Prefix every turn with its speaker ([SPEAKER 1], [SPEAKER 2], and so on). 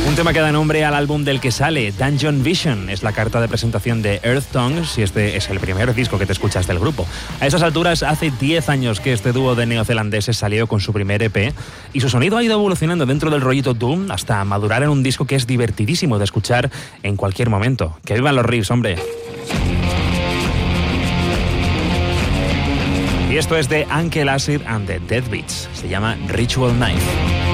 [SPEAKER 1] Un tema que da nombre al álbum del que sale, Dungeon Vision. Es la carta de presentación de Earth Tongues y este es el primer disco que te escuchas del grupo. A esas alturas, hace 10 años que este dúo de neozelandeses salió con su primer EP y su sonido ha ido evolucionando dentro del rollito doom hasta madurar en un disco que es divertidísimo de escuchar en cualquier momento. ¡Que vivan los riffs, hombre! Y esto es de Uncle Acid and the Dead Beats. Se llama Ritual Knife.